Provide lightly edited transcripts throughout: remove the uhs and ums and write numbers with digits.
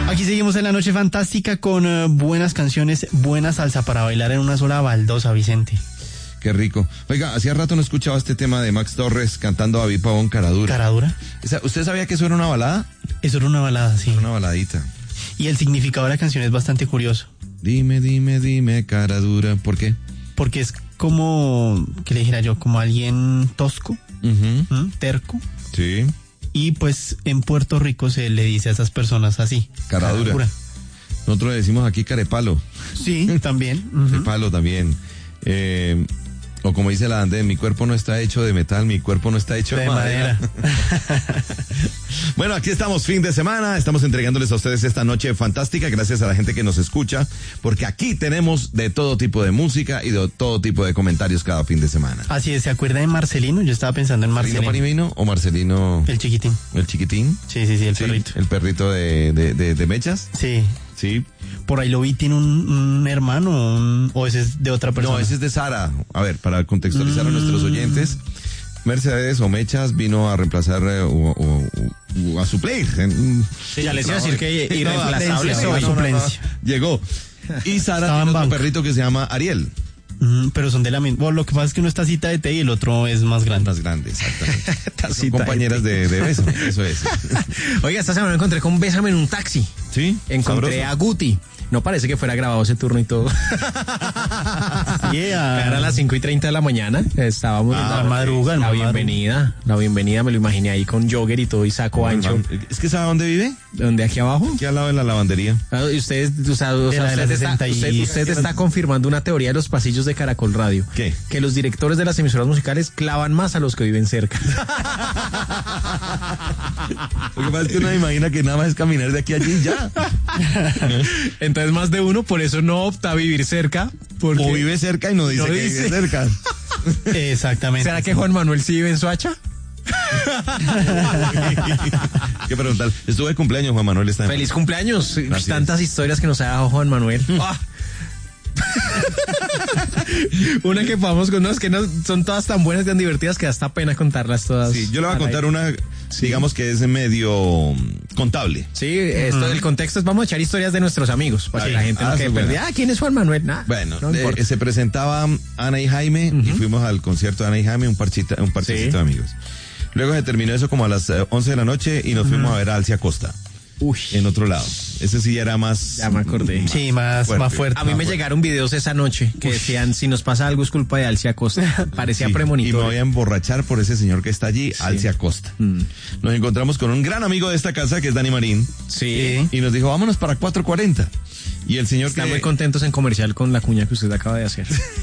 Aquí seguimos en la noche fantástica con buenas canciones, buena salsa para bailar en una sola baldosa, Vicente. Qué rico. Oiga, hacía rato no escuchaba este tema de Max Torres cantando a David Pavón, Caradura. ¿Caradura? ¿Usted sabía que eso era una balada? Eso era una balada, sí. Una baladita. Y el significado de la canción es bastante curioso. Dime, dime, dime, Caradura. ¿Por qué? Porque es como, ¿qué le dijera yo? Como alguien tosco, terco. Sí. Y pues en Puerto Rico se le dice a esas personas así. Caradura. Nosotros le decimos aquí carepalo. Sí, también. Carepalo también. O como dice la Ande, mi cuerpo no está hecho de metal, mi cuerpo no está hecho de madera. Bueno, aquí estamos, fin de semana, estamos entregándoles a ustedes esta noche fantástica, gracias a la gente que nos escucha, porque aquí tenemos de todo tipo de música y de todo tipo de comentarios cada fin de semana. Así es, ¿se acuerda de Marcelino? Yo estaba pensando en Marcelino. ¿Marcelino Parimino o Marcelino? El chiquitín. ¿El chiquitín? Sí, el perrito. ¿El perrito de mechas? Sí. Sí. Por ahí lo vi, tiene un hermano, o ese es de otra persona. No, ese es de Sara. A ver, para contextualizar a nuestros oyentes, Mercedes o Mechas vino a reemplazar o a suplir. Sí, ya les iba a decir que irreemplazable soy. Suplencia. Llegó. Y Sara tiene otro perrito que se llama Ariel. Pero son de la misma. Bueno, lo que pasa es que uno está cita de té y el otro es más grande. Más grande, exactamente. Son compañeras de beso, eso es. Oiga, esta semana me encontré con Bésame en un taxi. ¿Sí? Encontré ¿Sabroso? a Guti. No parece que fuera grabado ese turno y todo. Yeah. Era a las 5:30 de la mañana. Estábamos en la madruga. La bienvenida me lo imaginé ahí con jogger y todo y saco ancho. ¿Es que sabe dónde vive? ¿Dónde? ¿Aquí abajo? Aquí al lado de la lavandería. Y usted está confirmando una teoría de los pasillos de Caracol Radio. ¿Qué? Que los directores de las emisoras musicales clavan más a los que viven cerca. Lo que pasa es que uno imagina que nada más es caminar de aquí a allí y ya. Entonces más de uno por eso no opta a vivir cerca. Porque O vive cerca y no dice que vive cerca. Exactamente. ¿Será que Juan Manuel sí vive en Soacha? ¿Qué preguntar? Estuve de cumpleaños, Juan Manuel está en... Feliz cumpleaños. Gracias. Tantas historias que nos ha dejado Juan Manuel. Una que podamos con unas que no, son todas tan buenas y tan divertidas que hasta pena contarlas todas. Sí, yo le voy a contar una, digamos que es medio contable. Sí, esto del contexto es vamos a echar historias de nuestros amigos para que la gente no quede perdida. ¿Quién es Juan Manuel? Nah, bueno, no importa. se presentaba Ana y Jaime y fuimos al concierto de Ana y Jaime, un parchecito de amigos. Luego se terminó eso como a las 11 de la noche y nos fuimos a ver a Alcia Costa. Uy. En otro lado. Ese sí era más... Ya me acordé. Sí, más fuerte. A mí me llegaron videos esa noche que decían, si nos pasa algo es culpa de Alcia Costa. Parecía premonitorio. Y me voy a emborrachar por ese señor que está allí, Alcia Costa. Nos encontramos con un gran amigo de esta casa, que es Dani Marín. Sí. Y nos dijo, vámonos para 440. Y el señor Está muy contentos en comercial con la cuña que usted acaba de hacer.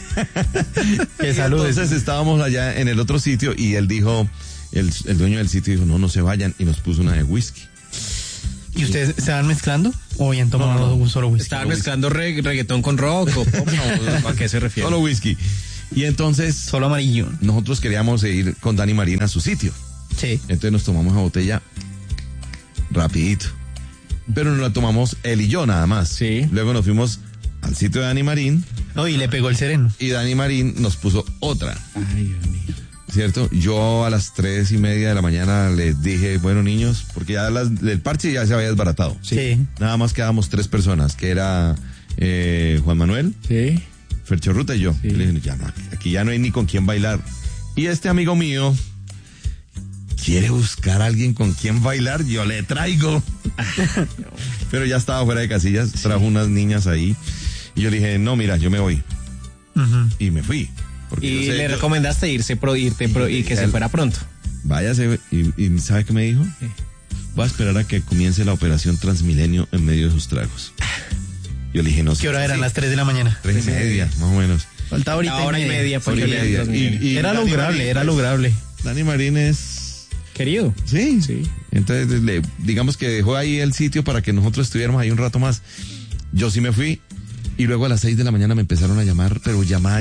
Que saludes. Entonces estábamos allá en el otro sitio y él dijo, el dueño del sitio dijo, no se vayan, y nos puso una de whisky. ¿Y ustedes estaban mezclando o habían tomado un solo whisky? Estaban mezclando reggaetón con rock o pop, ¿a qué se refiere? Solo whisky. Y entonces... Solo amarillo. Nosotros queríamos ir con Dani Marín a su sitio. Sí. Entonces nos tomamos la botella rapidito. Pero no la tomamos él y yo nada más. Sí. Luego nos fuimos al sitio de Dani Marín. Oh, y le pegó el sereno. Y Dani Marín nos puso otra. Ay, Dios mío. ¿Cierto? Yo a las 3:30 de la mañana les dije, bueno, niños, porque ya el parche ya se había desbaratado. Sí. Nada más quedábamos 3 personas, que era Juan Manuel, Sí. Fercho Ruta y yo. Sí. Y le dije, ya no, aquí ya no hay ni con quién bailar. Y este amigo mío quiere buscar a alguien con quien bailar, yo le traigo. Pero ya estaba fuera de casillas, trajo unas niñas ahí. Y yo le dije, no, mira, yo me voy. Y me fui. Y le recomendaste irte y que se fuera pronto. Váyase, y ¿sabe qué me dijo? Voy a esperar a que comience la operación Transmilenio en medio de sus tragos. Yo le dije, no sé. ¿Qué hora eran? Las 3 de la mañana. 3:30, más o menos. Faltaba Hora y media. Hora y media. Y Era Dani lograble, Marín, era pues, lograble. Dani Marín es... Querido. Sí. Sí. Entonces, digamos que dejó ahí el sitio para que nosotros estuviéramos ahí un rato más. Yo sí me fui. Y luego a las 6 de la mañana me empezaron a llamar, pero llamada.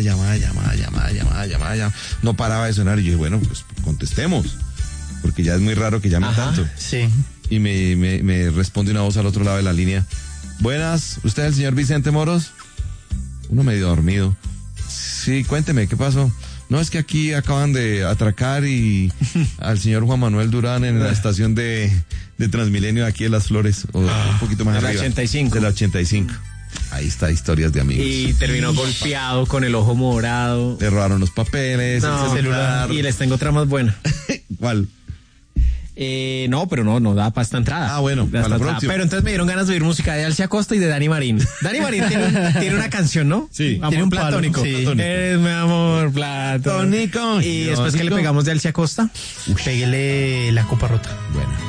No paraba de sonar. Y yo dije, bueno, pues contestemos. Porque ya es muy raro que llamen tanto. Sí. Y me responde una voz al otro lado de la línea. Buenas, ¿usted es el señor Vicente Moros? Uno medio dormido. Sí, cuénteme, ¿qué pasó? No, es que aquí acaban de atracar y al señor Juan Manuel Durán en la estación de de Transmilenio aquí en Las Flores, o un poquito más de la arriba. 85. De la 85. Ahí está, historias de amigos. Y terminó golpeado con el ojo morado. Le robaron los papeles, No, el celular. y les tengo otra más buena. ¿Cuál? No, pero no da para esta entrada. Ah, bueno, Da para la esta entrada. próxima. Pero entonces me dieron ganas de oír música de Alcia Costa y de Dani Marín. Dani Marín tiene una canción, ¿no? Sí. Amor Tiene un palo, platónico. sí. Eres mi amor platónico. Tónico. Y después que le Tónico. pegamos de Alcia Costa. Péguele la copa rota. Bueno.